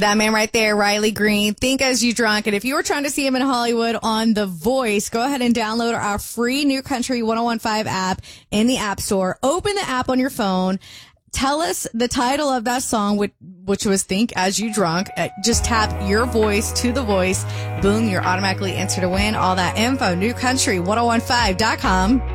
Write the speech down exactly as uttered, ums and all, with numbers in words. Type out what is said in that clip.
That man right there, Riley Green, Think As You Drunk. And if you were trying to see him in Hollywood on The Voice, go ahead and download our free New Country ten fifteen app in the App Store. Open the app on your phone. Tell us the title of that song, which, which was Think As You Drunk. Uh, just tap your voice to The Voice. Boom, you're automatically entered to win. All that info, new country ten fifteen dot com.